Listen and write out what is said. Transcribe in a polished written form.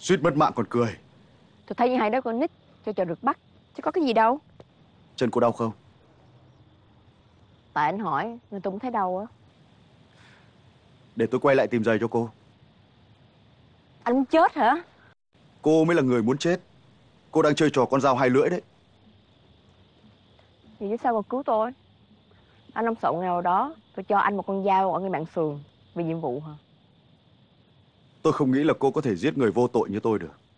Suýt mất mạng còn cười. Tôi thấy như hai đứa con nít cho trò được bắt, chứ có cái gì đâu. Chân cô đau không? Tại anh hỏi nên tôi cũng thấy đau á. Để tôi quay lại tìm giày cho cô. Anh muốn chết hả? Cô mới là người muốn chết. Cô đang chơi trò con dao hai lưỡi đấy. Vì chứ sao mà cứu tôi? Anh không sợ ngày nào đó tôi cho anh một con dao ở ngay mạng sườn vì nhiệm vụ hả? Tôi không nghĩ là cô có thể giết người vô tội như tôi được.